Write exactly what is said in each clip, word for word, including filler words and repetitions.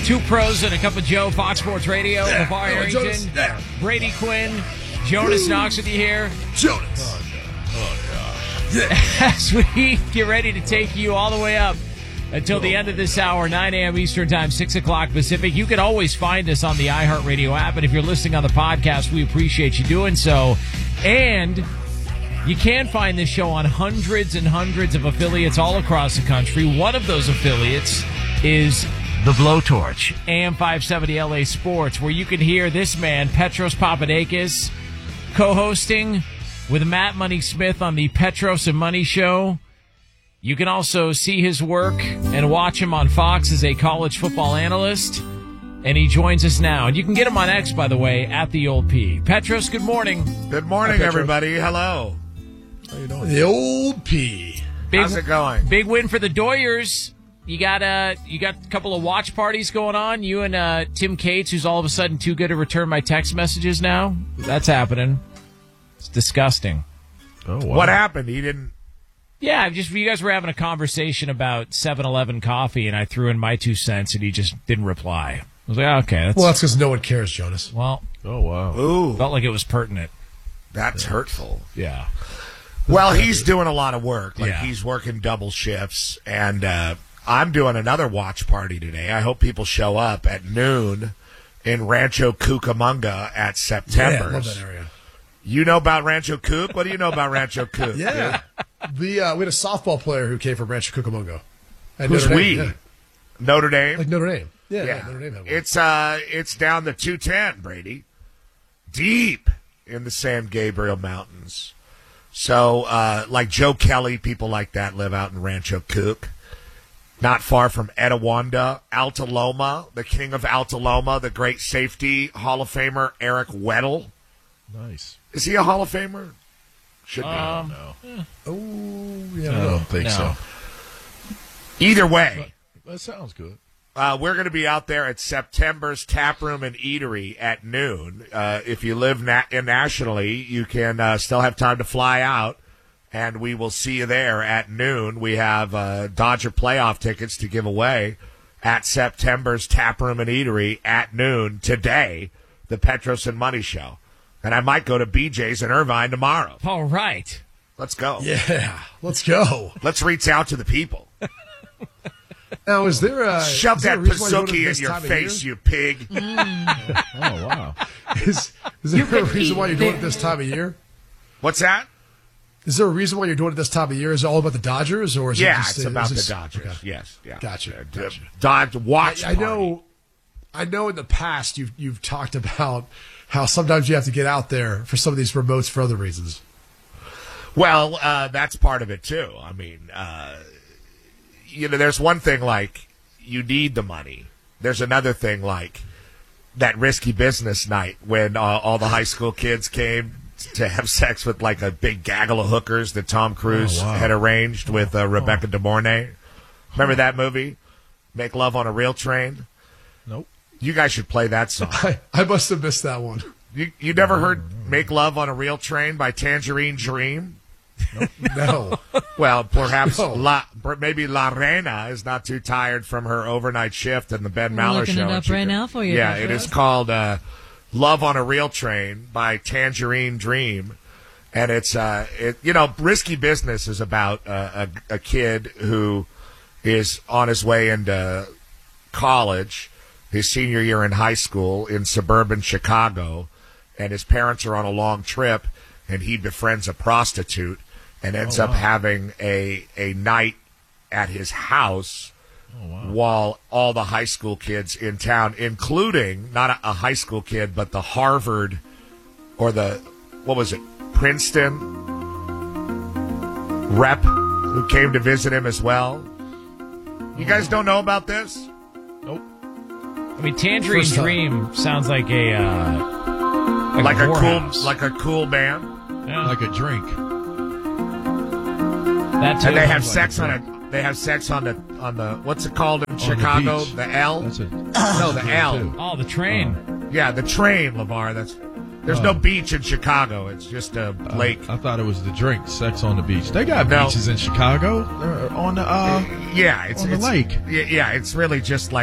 Two pros and a cup of Joe, Fox Sports Radio. Yeah. LeVar Oh, Arrington, Jonas. Yeah. Brady Quinn, Jonas Woo. Knox with you here. Jonas. Oh, no. Oh, no. Yeah. As we get ready to take you all the way up until the end of this hour, nine a.m. Eastern Time, six o'clock Pacific. You can always find us on the iHeartRadio app, and if you're listening on the podcast, we appreciate you doing so. And you can find this show on hundreds and hundreds of affiliates all across the country. One of those affiliates is The Blowtorch, A M five seventy L A Sports, where you can hear this man, Petros Papadakis, co-hosting with Matt Money Smith on the Petros and Money Show. You can also see his work and watch him on Fox as a college football analyst. And he joins us now. And you can get him on X, by the way, at the old P. Petros, good morning. Good morning, Hi, Petros. everybody. Hello. How you doing? The old P. Big, How's it going? Big win for the Doyers. You got uh, you got a couple of watch parties going on. You and uh, Tim Cates, who's all of a sudden too good to return my text messages now. That's happening. It's disgusting. Oh, wow. What happened? He didn't. Yeah, just you guys were having a conversation about seven eleven coffee, and I threw in my two cents, and he just didn't reply. I was like, oh, okay, that's Well, that's because no one cares, Jonas. well, Oh, wow. Ooh, felt like it was pertinent. that's hurtful. Yeah. Well, he's doing a lot of work. Like Yeah. he's working double shifts, and uh, I'm doing another watch party today. I hope people show up at noon in Rancho Cucamonga at Yeah, September's. I love that area. You know about Rancho Cuc? What do you know about Rancho Cuc? Yeah. the uh, we had a softball player who came from Rancho Cucamonga. At Who's Notre we? Dame, yeah. Notre Dame. Like Notre Dame. Yeah, yeah. Yeah, Notre Dame had one. it's uh, it's down the two ten, Brady, deep in the San Gabriel Mountains. So, uh, like Joe Kelly, people like that live out in Rancho Cuc, not far from Etiwanda, Alta Loma, the king of Alta Loma, the great safety Hall of Famer Eric Weddle. Nice. Is he a Hall of Famer? Should be. Um, No. Oh, yeah. I I don't think No. so. Either way. That sounds good. Uh, we're going to be out there at September's Tap Room and Eatery at noon. Uh, if you live na- nationally, you can uh, still have time to fly out, and we will see you there at noon. We have uh, Dodger playoff tickets to give away at September's Tap Room and Eatery at noon today, the Petros and Money Show. And I might go to B J's in Irvine tomorrow. All right. Let's go. Yeah, let's go. Let's reach out to the people. Now, is there a Shove is there that a reason why you're doing it Pizookie in this your time of face, year? you pig. Oh, wow. Is, is there a reason why you're doing it this time of year? What's that? Is there a reason why you're doing it this time of year? Is it all about the Dodgers, or is Yeah, it just it's uh, about is the this- Dodgers. Okay. Yes, yeah. Gotcha, Uh, gotcha. Dodge watch. I, I know, I know. In the past, you've you've talked about how sometimes you have to get out there for some of these remotes for other reasons. Well, uh, that's part of it too. I mean, uh, you know, there's one thing like you need the money. There's another thing like that risky business night when uh, all the high school kids came to have sex with like a big gaggle of hookers that Tom Cruise Oh, wow. had arranged with uh, Rebecca De Mornay. Remember that movie, Make Love on a Real Train? Nope. You guys should play that song. I, I must have missed that one. You you never heard "Make Love on a Real Train" by Tangerine Dream? No. Well, perhaps No. La, per- maybe La Reina is not too tired from her overnight shift in the Ben We're Maller looking show. it and up she right could- now for you, Yeah, Joshua. it is called uh, "Love on a Real Train" by Tangerine Dream, and it's uh, it you know, risky business is about uh, a, a kid who is on his way into college, his senior year in high school in suburban Chicago, and his parents are on a long trip, and he befriends a prostitute and ends Oh, up wow. having a a night at his house Oh, wow. while all the high school kids in town, including not a, a high school kid, but the Harvard or the, what was it, Princeton rep who came to visit him as well. You guys don't know about this? Nope. I mean, Tangerine First time. Dream sounds like a uh, like, Like a cool, whorehouse. like a cool band. Yeah, Like a drink. that too. And they have like sex a on it. They have sex on the on the what's it called in the Chicago? beach. The L. That's a No, the L. too. Oh, the train. Yeah, the train, LeVar. That's there's no Oh. beach in Chicago. It's just a lake. I thought it was the drink, sex on the beach. They got No. beaches in Chicago. They're on the uh, yeah, it's on the it's, lake. Yeah, yeah, it's really just like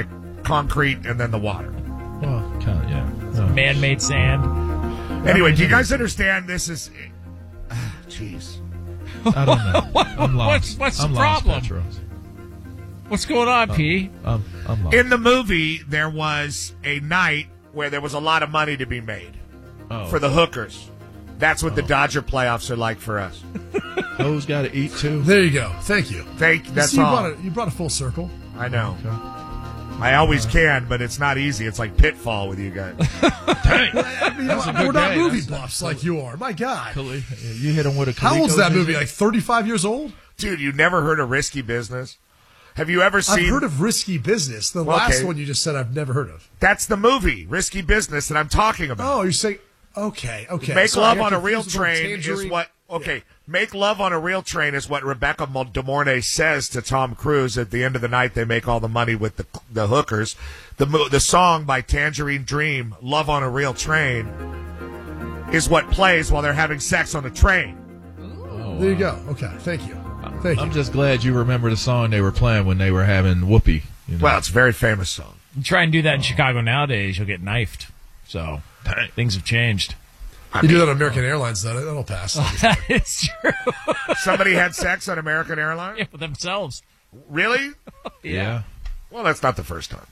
concrete and then the water. Well, kind of, yeah. No. Man-made sand. Anyway, do you guys understand this is... Jeez. I don't know. I'm lost. What's, what's I'm the lost, problem? Petros. What's going on, P? I'm, I'm lost. In the movie, there was a night where there was a lot of money to be made oh. for the hookers. That's what oh. the Dodger playoffs are like for us. Hoes got to eat, too. There you go. Thank you. Thank. That's See, you all. Brought it, you brought a full circle. I know. Okay. I always can, but it's not easy. It's like Pitfall with you guys. Dang. I mean, That's a we're good not game. movie That's- buffs like you are. My God. Kali- You hit him with a How old's Coleco that movie? vision? Like thirty-five years old? Dude, you never heard of Risky Business? Have you ever seen... I've heard of Risky Business. The Well, last okay. one you just said I've never heard of. That's the movie, Risky Business, that I'm talking about. Oh, you're saying... Okay, okay. Make Sorry, Love I got on a Real confused with Train is Tangerine. what... Okay, Make Love on a Real Train is what Rebecca De Mornay says to Tom Cruise at the end of the night. They make all the money with the the hookers. The mo- the song by Tangerine Dream, Love on a Real Train, is what plays while they're having sex on a train. Oh, There you wow. go. Okay, thank you. Thank I'm you. just glad you remember the song they were playing when they were having whoopee. You know? Well, it's a very famous song. You try and do that in Chicago nowadays, you'll get knifed. So things have changed. You do that on American Airlines, though. That'll pass. That is true. Somebody had sex on American Airlines? Yeah, for themselves. Really? yeah. Well, that's not the first time.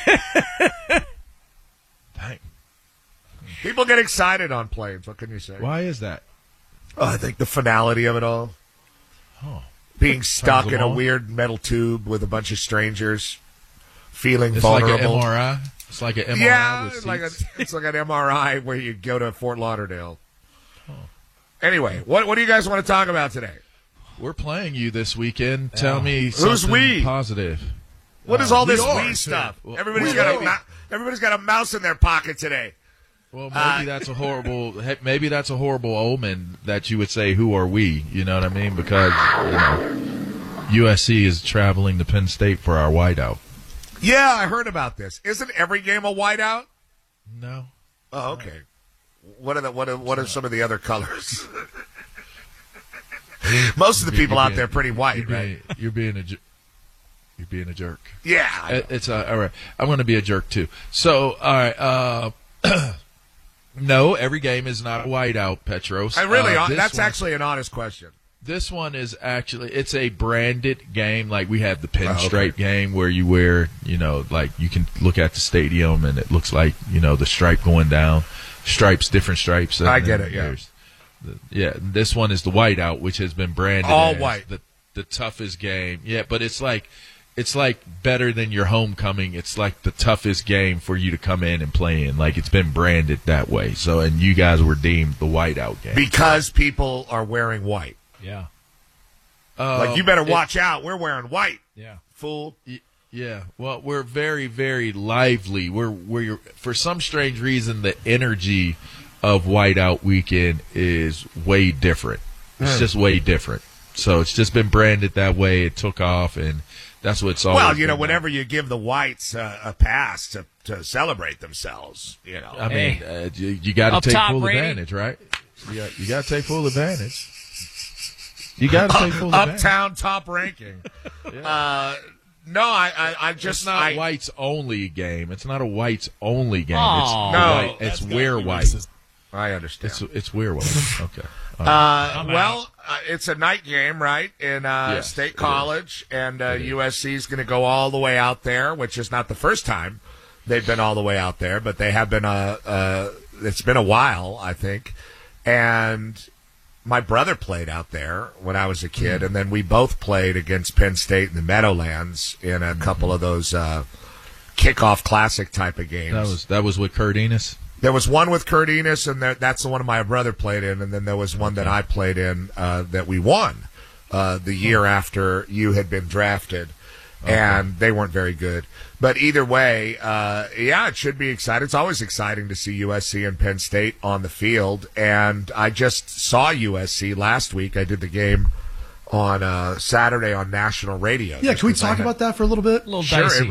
Dang. People get excited on planes. What can you say? Why is that? Oh, I think the finality of it all. Oh. Being stuck Turns in them a on. weird metal tube with a bunch of strangers, feeling It's like vulnerable. an M R I. It's like an M R I yeah, with it's like a, seats. it's like an M R I where you go to Fort Lauderdale. Anyway, what what do you guys want to talk about today? We're playing you this weekend. Tell me Who's something we? positive. What is all we this are, Wii too. stuff? Well, Everybody's we got are. a ma- everybody's got a mouse in their pocket today. Well, maybe Uh, that's a horrible. he- Maybe that's a horrible omen that you would say, "Who are we?" You know what I mean? Because you know, U S C is traveling to Penn State for our whiteout. Yeah, I heard about this. Isn't every game a whiteout? No, Oh, okay. What are the what are what are some of the other colors? Most of the people You're out being- there are pretty white, you're right? being, You're being a. jer- You're being a jerk. Yeah. I know. It- It's uh, all right. I'm going to be a jerk too. So, all right. Uh, no, every game is not a whiteout, Petros. I really. Uh, that's this one- actually an honest question. This one is actually it's a branded game. Like we have the pinstripe Oh, okay. game where you wear, you know, like you can look at the stadium and it looks like, you know, the stripe going down, stripes, different stripes. and I get then it, yeah. there's the- yeah. This one is the whiteout, which has been branded All as white. the the toughest game. Yeah, but it's like it's like better than your homecoming. It's like the toughest game for you to come in and play in. Like it's been branded that way. So and you guys were deemed the whiteout game. Because people are wearing white. Yeah. Uh, Like you better it- watch out. We're wearing white, Yeah. fool. Y- Yeah, well, we're very, very lively. We're we're for some strange reason the energy of Whiteout Weekend is way different. It's Hmm. just way different. So it's just been branded that way. It took off, and that's what it's always. Well, you know, been whenever you give the whites uh, a pass to, to celebrate themselves, you know. I Hey. mean, uh, you, you got Up to take top, full Brady. advantage, right? You got, you got to take full advantage. You got to take full advantage. Uptown top ranking. uh, no, I, I, I just It's not I, whites only game. It's not a whites only game. Aw. It's No. white. It's where white. I understand. It's it's where white. Okay. All right. Uh, I'm well, uh, it's a night game, right, in uh, Yes, State it College, and uh, U S C is going to go all the way out there, which is not the first time they've been all the way out there, but they have been. Uh, uh, it's been a while, I think, and my brother played out there when I was a kid, and then we both played against Penn State in the Meadowlands in a couple of those uh, kickoff classic type of games. That was that was with Kurt Enos. There was one with Kurt Enos, and that, that's the one my brother played in, and then there was one that I played in uh, that we won uh, the year after you had been drafted, and they weren't very good. But either way, uh, yeah, it should be exciting. It's always exciting to see U S C and Penn State on the field, and I just saw U S C last week. I did the game on uh, Saturday on national radio. Yeah, just can we 'cause I talk had- about that for a little bit? A little Sure, dicey.